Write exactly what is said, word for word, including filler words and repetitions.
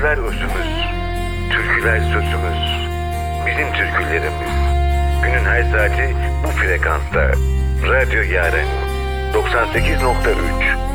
Sözler özümüz, türküler sözümüz, bizim türkülerimiz. Günün her saati bu frekansta. Radyo Yaren doksan sekiz nokta üç